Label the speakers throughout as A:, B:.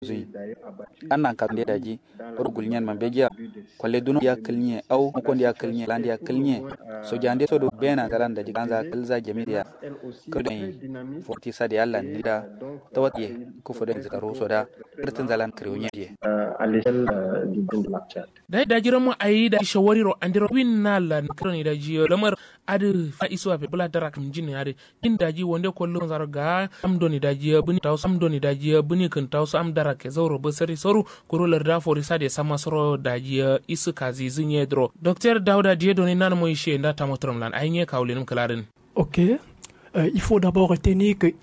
A: zui annan ka de daji rugulnyen man begia kolle duno ya kilnye au ko ya kilnye land ya kilnye so jande so do bena garan daji ganza kilza jami'a kudai forti sadi Allah nida tawati ko foden zaro so da irtin zalan kriwunye je
B: à l'échelle du monde de l'actuel.
C: Da jira mu ayi da shawari ro andiro win na la kroni da jiyo lamar adu fa iso afi bula darak mjin ade kin daji wonde kollo zar ga am doni daji buni taw sam doni daji buni kan taw sam darak zawro basari soru kurolar da fori sade sama soro daji isu kazi zinye dro Dr Dauda die doni nan mo ishe nda tamotrom lan ayne kawlenum kalarin.
D: OK. Il faut d'abord retenir que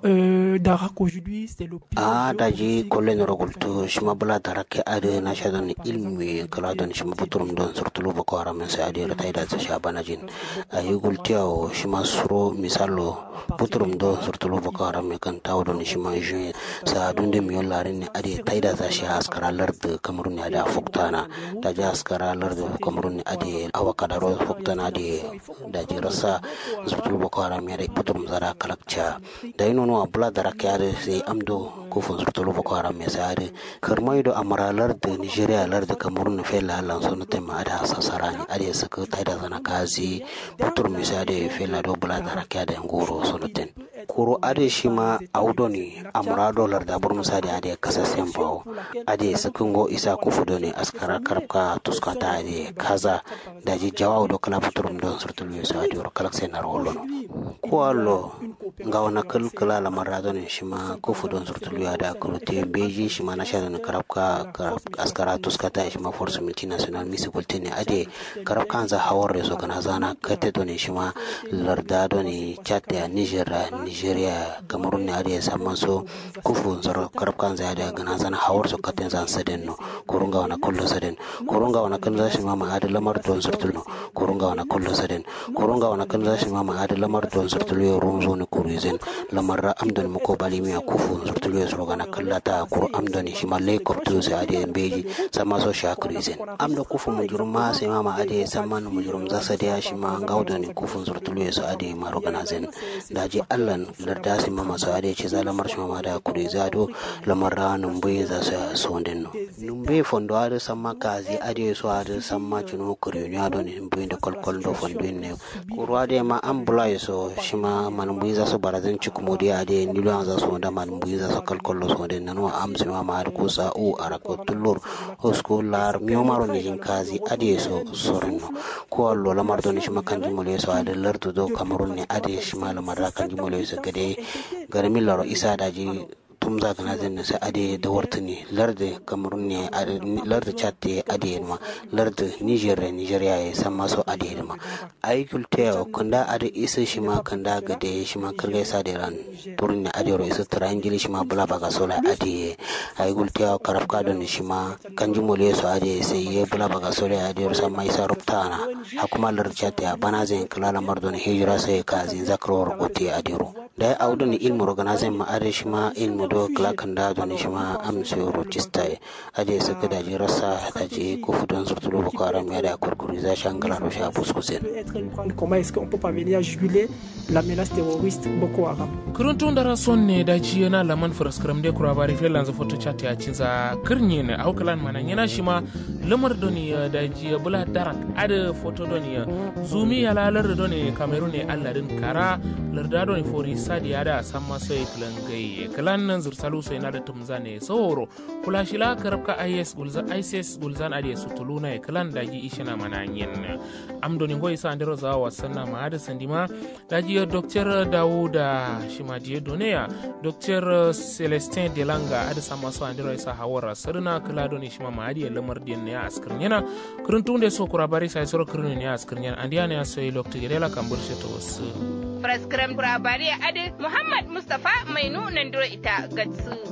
D: Darak aujourd'hui c'est le
E: daji kollen rogulto shima bula darake ade na shadan ilmi kala don shima buturum don surtulu boko haram sai ade rataida sa shabanajin ayi gultiao shima suro misalo buturum don surtulu boko haram kan tawo don shima je sa dunde mi yollarin ade taida sa shi askara lard kamerun ade fuktana daji askara lard kamerun ade awakadaro fuktana ade daji rasa surtulu boko haram ade putum zara kalakcha dai nono abula darake ade sai amdo ko fon surtulu boko haram me sare karmaido amaralar da Nigeria lar da Cameroon fela lan so nate ma ada sasarani ade saka taida zana kazi putur me sare fela do bula darake ade ngoro so naten kuro ade shima audoni amrado lar da bur musade ade kasa sembaw ade sakungo isa ko fudoni askara karabka tuskata ade kaza daji jawaw do kala puturum don surtulu sare ro kalakse na rollo ko allo ngawana kala la marado ne shima ko fudon surtulu da kurute beji shima na shada na karabka askara tuskata shima force multinational municipality ne ade karabkan za hawar reso kana zana kate to ne shima larda do ne Chad Nigeria Cameroon ne ade samman so kufu zaro karabkan za da kana zana hawar so kate zan saden no kurunga wana kullu saden kurunga wana kan za shima ma ade lamar don surtulu kurunga wana kullu saden kurunga wana kan za shima ma ade lamar don surtulu rumzo ne kurizen lamarra amdan muko balimi kufu surtulu so gana kallata kur amdani shimalle koptu sai ade beji sama so shakrizen amda kufu mujurma sai mama ade saman mujurum zasa da shima gaudani kufu zurtulu so ade maroganazen daji allan larda sai mama so ade ci zalamar shima da kuri zado lamarra numbe za so sondenno numbe fondo ade sama kazi ade so ade sama cinu kuri nya don numbe da kolkol do fondo ne kurwa de ma ambulai so shima manumbe za so barazan cikumodi ade nilo za so da manumbe za so kolkol so den nano amsi ma mar ko sa o arako tullur hosko lar miomaro ni jinkazi ade so sorno ko allo la mar doni shima kanji mole so ade lardo do Cameroon ne ade shima la mar kanji mole so gade garmi laro isa daji tumza kana zan sa ade da wartani larde Cameroon ne larde Chad ade ma larde Nigeria ya sama so ade ma ai kulte kanda ade isa shima kanda gade shima kalgai sa de ran turin ne ade ro isa triangle shima bula baga sola ade ai kulte karafka don shima kanji mole so ade sai ye bula baga sola ade ro sama isa ruptana hakuma larde Chad ya bana zan kala mardon hijira sai ka zin zakro ro gote ade ro dai audon ilmu organization ma ade shima ilmu do klakan da don shima amse rochista ade saka da ji rasa da ji ko fudon surtulu boko haram ya da kurkuri za shangala ro sha buskusen
D: comment est-ce qu'on peut parvenir à juguler la menace terroriste Boko Haram
C: kuruntun da rason ne da ji yana laman furaskram de kurabari felan za foto chat ya cinza kirnye ne aukalan manan yana shima lamar doni da ji bula darak ade foto doni zumi ya lalar doni Cameroon ne Allah din kara larda doni fori sadi ya da samma sai klangai kalan nan zursalu sai na da tumza ne sauro kula shila karabka ISIS gulzan ade sutuluna e kalan daji ishina mananyen amdoni ngoy sa ndero za wasanna ma hada sandima daji Dr Dauda Shimadiye Doneya Dr Celestin Delanga ada sama so andero isa hawara sarna kala doni shima ma hadi lamar din ne askarnyana kuruntunde so kurabari sai soro kurun ne askarnyana andiya ne sai lokti gerela kamburshe to wasu
F: Praskram kurabari ade Muhammad Mustafa Mainu nandiro ita gatsu